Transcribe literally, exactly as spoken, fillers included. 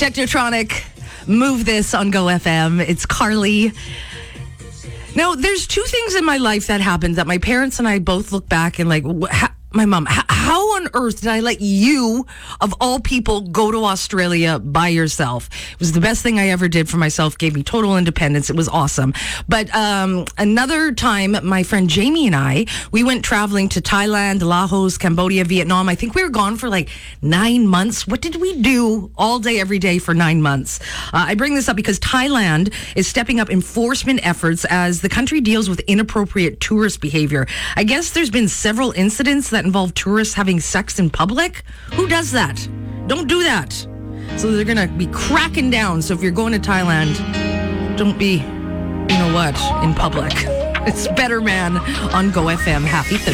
Technotronic, Move This on Go F M. It's Carly. Now, there's two things in my life that happened that my parents and I both look back and like, wh- ha- my mom, h- how on earth did I let you, of all people, go to Australia by yourself? It was the best thing I ever did for myself, gave me total independence. It was awesome. But um, another time, my friend Jamie and I, we went traveling to Thailand, Laos, Cambodia, Vietnam. I think we were gone for like nine months. What did we do all day, every day for nine months? Uh, I bring this up because Thailand is stepping up enforcement efforts as the country deals with inappropriate tourist behavior. I guess there's been several incidents that involve tourists having sex in public. Who does that? Don't do that. So they're going to be cracking down. So if you're going to Thailand, don't be, you know what, in public. It's Better Man on Go F M. Happy Thursday.